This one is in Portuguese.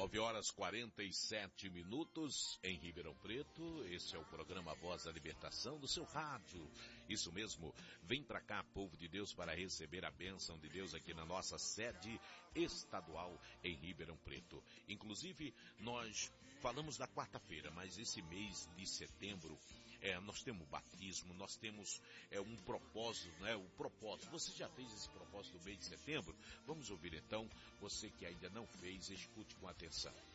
9h47 em Ribeirão Preto. Esse é o programa Voz da Libertação do seu rádio. Isso mesmo, vem pra cá, povo de Deus, para receber a bênção de Deus aqui na nossa sede estadual em Ribeirão Preto. Inclusive, nós falamos da quarta-feira, mas esse mês de setembro, nós temos batismo, nós temos um propósito, né? O propósito. Você já fez esse propósito no mês de setembro? Vamos ouvir então. Você que ainda não fez, escute com atenção.